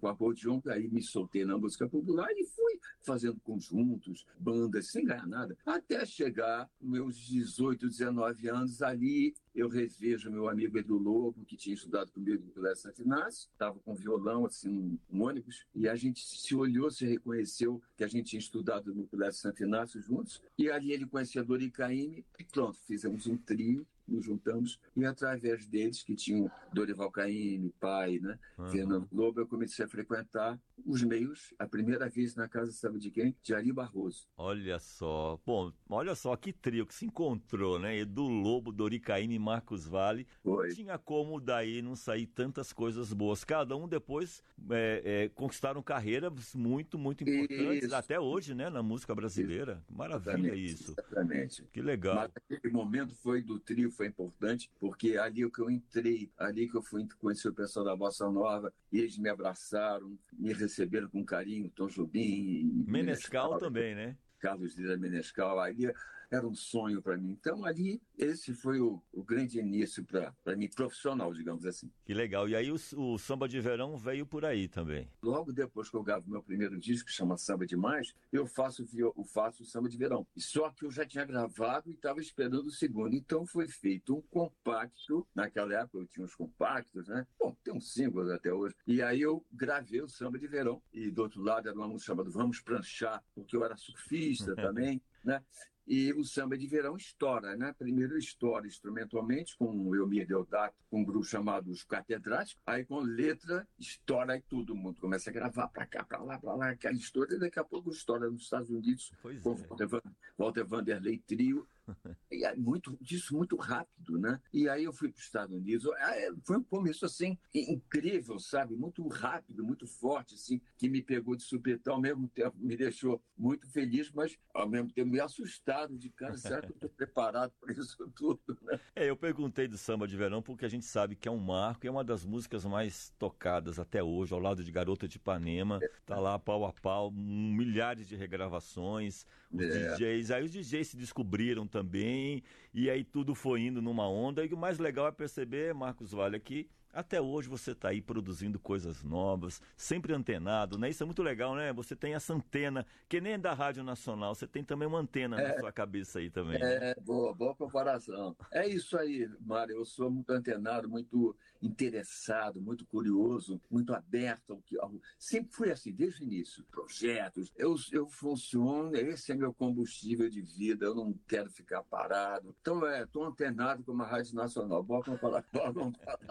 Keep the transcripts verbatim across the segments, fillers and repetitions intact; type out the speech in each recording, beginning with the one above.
com acordeon, aí me soltei na música popular e fui fazendo conjuntos, bandas, sem ganhar nada, até chegar meus dezoito, dezenove anos ali. Eu revejo meu amigo Edu Lobo, que tinha estudado comigo no Colégio Santo Inácio, estava com violão, assim, um ônibus, e a gente se olhou, se reconheceu que a gente tinha estudado no Colégio Santo Inácio juntos, e ali ele conhecia a Dori Caymmi, e pronto, fizemos um trio, nos juntamos, e através deles, que tinham Dorival Caymmi, pai, né, uhum. Fernando Lobo, eu comecei a frequentar os meios, a primeira vez na casa, sabe de quem? De Ari Barroso. Olha só, bom, olha só que trio que se encontrou, né? Edu Lobo, Dori Caymmi e Marcos Valle. Foi. Tinha como daí não sair tantas coisas boas. Cada um depois é, é, conquistaram carreiras muito, muito importantes, isso. Até hoje, né? Na música brasileira. Isso. Maravilha exatamente, isso. Exatamente. Que legal. Mas aquele momento foi do trio, foi importante, porque ali que eu entrei, ali que eu fui conhecer o pessoal da Bossa Nova, e eles me abraçaram, me receberam com carinho, Tom Jobim. Menescal, Menescal também, né? Carlos Lira Menescal, ali era um sonho para mim. Então ali, esse foi o, o grande início para mim, profissional, digamos assim. Que legal. E aí o, o Samba de Verão veio por aí também. Logo depois que eu gravo meu primeiro disco, que chama Samba Demais, eu faço, eu faço o Samba de Verão. Só que eu já tinha gravado e estava esperando o segundo. Então foi feito um compacto, naquela época eu tinha uns compactos, né? Bom, tem uns singles até hoje. E aí eu gravei o Samba de Verão. E do outro lado era uma música chamada Vamos Pranchar, porque eu era surfista também, né? E o Samba de Verão estoura, né? Primeiro estoura instrumentalmente com o Elmir Deodato, com um grupo chamado Os Catedráticos, aí com letra estoura e todo mundo começa a gravar pra cá, pra lá, pra lá, aquela história, e daqui a pouco estoura nos Estados Unidos, pois com é. Walter, Walter Vanderlei Trio. E é muito, isso muito rápido, né? E aí eu fui para os Estados Unidos, foi um começo assim, incrível, sabe? Muito rápido, muito forte, assim, que me pegou de supetão, ao mesmo tempo me deixou muito feliz, mas ao mesmo tempo me assustado de cara, será que eu estou preparado para isso tudo, né? É, eu perguntei do Samba de Verão porque a gente sabe que é um marco, é uma das músicas mais tocadas até hoje, ao lado de Garota de Ipanema, é. Tá lá pau a pau, milhares de regravações, os é. D Js, aí os D Js se descobriram também, e aí tudo foi indo numa onda, e o mais legal é perceber, Marcos Valle, que até hoje você está aí produzindo coisas novas, sempre antenado, né? Isso é muito legal, né? Você tem essa antena, que nem da Rádio Nacional, você tem também uma antena é, na sua cabeça aí também. É, né? boa, boa comparação. É isso aí, Mário, eu sou muito antenado, muito interessado, muito curioso, muito aberto ao que... Ao... Sempre fui assim, desde o início. Projetos, eu, eu funciono, esse é meu combustível de vida, eu não quero ficar parado. Então, é, estou antenado com a Rádio Nacional. Boa comparação.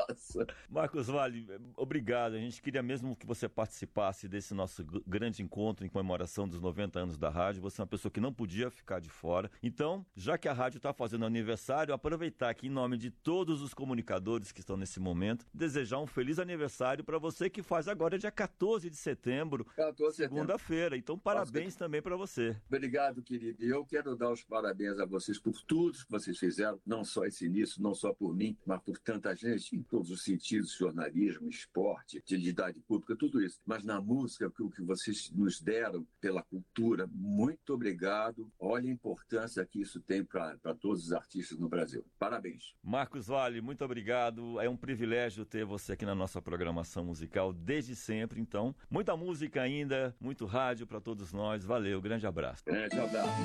Marcos Valle, obrigado. A gente queria mesmo que você participasse desse nosso grande encontro em comemoração dos noventa anos da rádio. Você é uma pessoa que não podia ficar de fora. Então, já que a rádio está fazendo aniversário, aproveitar aqui em nome de todos os comunicadores que estão nesse momento, desejar um feliz aniversário para você que faz agora dia quatorze de setembro, segunda-feira. Então, parabéns Nossa, também para você. Obrigado, querido. E eu quero dar os parabéns a vocês por tudo que vocês fizeram, não só esse início, não só por mim, mas por tanta gente, em todos os sentidos, jornalismo, esporte, utilidade pública, tudo isso. Mas na música, o que vocês nos deram pela cultura, muito obrigado. Olha a importância que isso tem para todos os artistas no Brasil. Parabéns. Marcos Valle, muito obrigado. É um privilégio ter você aqui na nossa programação musical desde sempre. Então, muita música ainda, muito rádio para todos nós. Valeu, grande abraço. Grande abraço.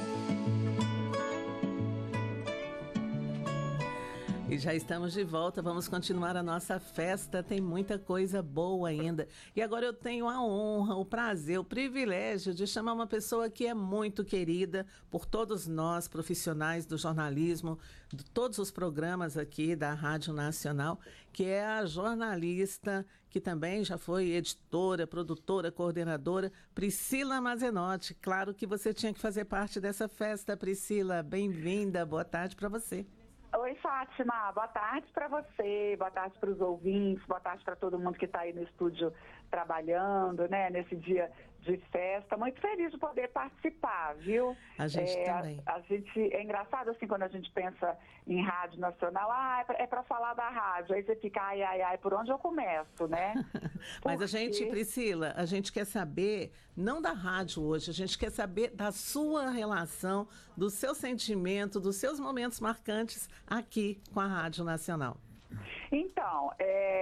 E já estamos de volta, vamos continuar a nossa festa, tem muita coisa boa ainda. E agora eu tenho a honra, o prazer, o privilégio de chamar uma pessoa que é muito querida por todos nós, profissionais do jornalismo, de todos os programas aqui da Rádio Nacional, que é a jornalista, que também já foi editora, produtora, coordenadora, Priscila Mazenotti. Claro que você tinha que fazer parte dessa festa, Priscila. Bem-vinda, boa tarde para você. Oi, Fátima, boa tarde para você, boa tarde para os ouvintes, boa tarde para todo mundo que está aí no estúdio trabalhando, né, nesse dia de festa. Muito feliz de poder participar, viu? A gente é, também. A, a gente, é engraçado assim quando a gente pensa em rádio nacional, ah, é para falar da rádio, aí você fica, ai, ai, ai, por onde eu começo, né? Mas a gente, Priscila, a gente quer saber, não da rádio hoje, a gente quer saber da sua relação, do seu sentimento, dos seus momentos marcantes aqui com a Rádio Nacional. Então,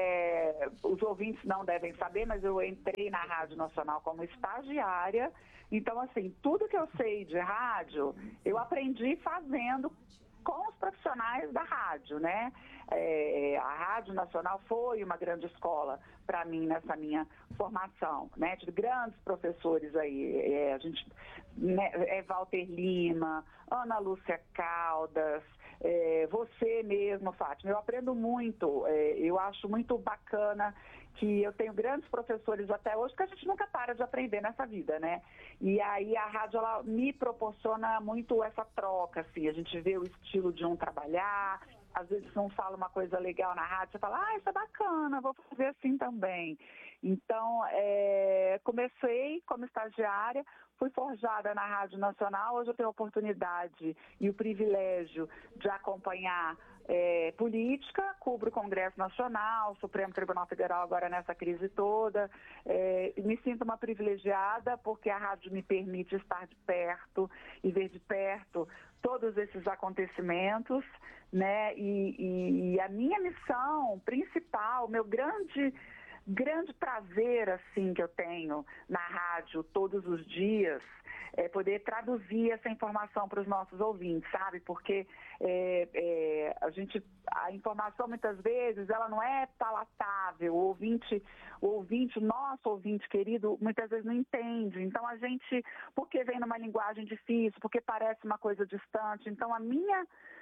é, os ouvintes não devem saber, mas eu entrei na Rádio Nacional como estagiária. Então, assim, tudo que eu sei de rádio, eu aprendi fazendo com os profissionais da rádio, né? É, a Rádio Nacional foi uma grande escola para mim nessa minha formação, né? De grandes professores aí, é, a gente, né, é Walter Lima, Ana Lúcia Caldas, é, você mesmo, Fátima. Eu aprendo muito, é, eu acho muito bacana que eu tenho grandes professores até hoje, que a gente nunca para de aprender nessa vida, né? E aí a rádio, ela me proporciona muito essa troca, assim, a gente vê o estilo de um trabalhar, às vezes um fala uma coisa legal na rádio, você fala, ah, isso é bacana, vou fazer assim também. Então, é, comecei como estagiária, fui forjada na Rádio Nacional, hoje eu tenho a oportunidade e o privilégio de acompanhar É, política, cubro o Congresso Nacional, Supremo Tribunal Federal agora nessa crise toda. É, me sinto uma privilegiada porque a rádio me permite estar de perto e ver de perto todos esses acontecimentos, né? E, e, e a minha missão principal, meu grande grande prazer assim que eu tenho na rádio todos os dias é poder traduzir essa informação para os nossos ouvintes, sabe? Porque é, é, a gente, a informação muitas vezes ela não é palatável, o ouvinte, o ouvinte, o nosso ouvinte querido, muitas vezes não entende. Então a gente, porque vem numa linguagem difícil, porque parece uma coisa distante, então a minha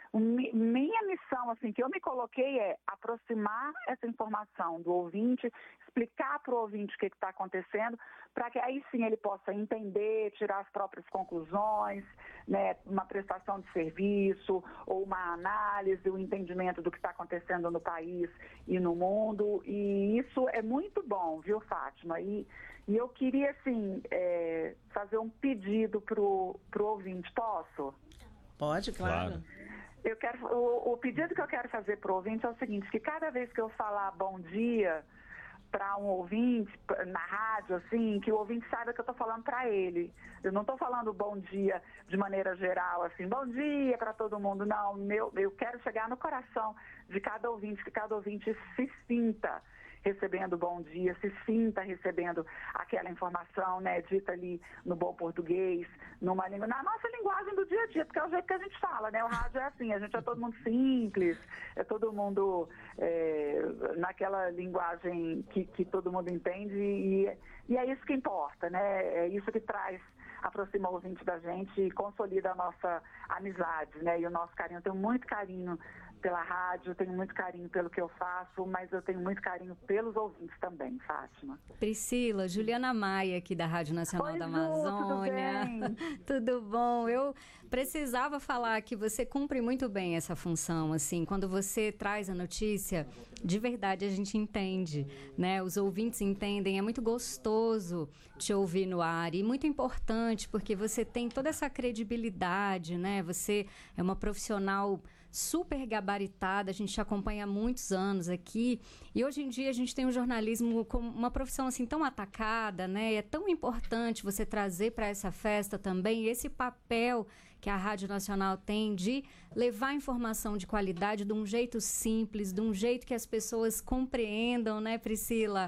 Minha missão, assim, que eu me coloquei é aproximar essa informação do ouvinte, explicar para o ouvinte o que está acontecendo, para que aí sim ele possa entender, tirar as próprias conclusões, né, uma prestação de serviço ou uma análise, o entendimento do que está acontecendo no país e no mundo. E isso é muito bom, viu, Fátima? E, e eu queria, assim, é, fazer um pedido para o ouvinte. Posso? Pode, claro. claro. Eu quero, o, o pedido que eu quero fazer para o ouvinte é o seguinte, que cada vez que eu falar bom dia para um ouvinte, na rádio, assim, que o ouvinte saiba que eu estou falando para ele. Eu não estou falando bom dia de maneira geral, assim, bom dia para todo mundo, não. Meu, eu quero chegar no coração de cada ouvinte, que cada ouvinte se sinta recebendo bom dia, se sinta recebendo aquela informação, né, dita ali no bom português, numa língua, na nossa linguagem do dia a dia, porque é o jeito que a gente fala, né, o rádio é assim, a gente é todo mundo simples, é todo mundo é, naquela linguagem que, que todo mundo entende e, e é isso que importa, né, é isso que traz, aproxima o ouvinte da gente e consolida a nossa amizade, né, e o nosso carinho. Eu tenho muito carinho pela rádio, eu tenho muito carinho pelo que eu faço, mas eu tenho muito carinho pelos ouvintes também, Fátima. Priscila, Juliana Maia aqui da Rádio Nacional Oi, da Ju, Amazônia. Tudo bem? Tudo bom? Eu precisava falar que você cumpre muito bem essa função, assim, quando você traz a notícia, de verdade a gente entende, né? Os ouvintes entendem, é muito gostoso te ouvir no ar e muito importante porque você tem toda essa credibilidade, né? Você é uma profissional super gabaritada, a gente te acompanha há muitos anos aqui e hoje em dia a gente tem um jornalismo como uma profissão assim tão atacada, né? É tão importante você trazer para essa festa também esse papel que a Rádio Nacional tem de levar informação de qualidade de um jeito simples, de um jeito que as pessoas compreendam, né, Priscila?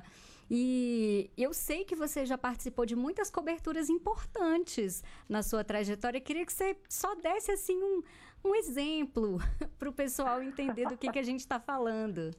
E eu sei que você já participou de muitas coberturas importantes na sua trajetória. Eu queria que você só desse assim um, um exemplo para o pessoal entender do que, que a gente está falando.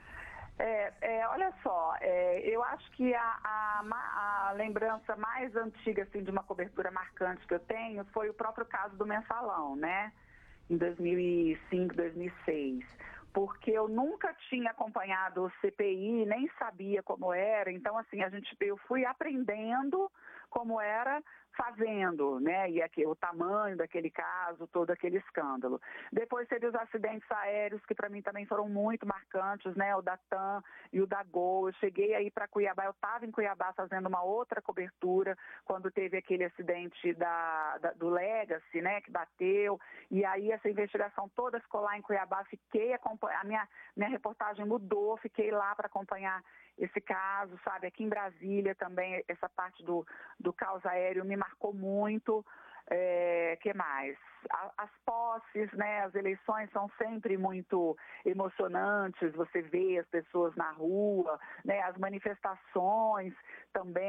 É, é, olha só, é, eu acho que a, a, a lembrança mais antiga assim, de uma cobertura marcante que eu tenho foi o próprio caso do Mensalão, né? Em dois mil e cinco, dois mil e seis. Porque eu nunca tinha acompanhado o C P I, nem sabia como era. Então, assim, a gente, eu fui aprendendo como era fazendo, né? E aqui, o tamanho daquele caso, todo aquele escândalo. Depois teve os acidentes aéreos, que para mim também foram muito marcantes, né? O da TAM e o da Gol. Eu cheguei aí para Cuiabá, eu estava em Cuiabá fazendo uma outra cobertura, quando teve aquele acidente da, da, do Legacy, né? Que bateu. E aí essa investigação toda ficou lá em Cuiabá, fiquei acompanhando, a minha, minha reportagem mudou, fiquei lá para acompanhar esse caso, sabe? Aqui em Brasília também, essa parte do, do caos aéreo me marcou muito. É, que mais? As posses, né? As eleições são sempre muito emocionantes, você vê as pessoas na rua, né? As manifestações também.